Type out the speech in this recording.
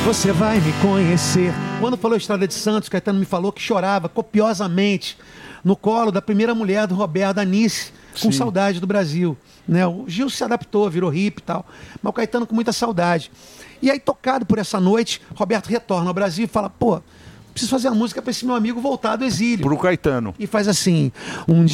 Você vai me conhecer. Quando falou Estrada de Santos, Caetano me falou que chorava copiosamente no colo da primeira mulher do Roberto, Anice, com saudade do Brasil. Né? O Gil se adaptou, virou hippie e tal, mas o Caetano com muita saudade. E aí, tocado por essa noite, Roberto retorna ao Brasil e fala, pô, preciso fazer a música para esse meu amigo voltar do exílio. Pro Caetano. E faz assim, um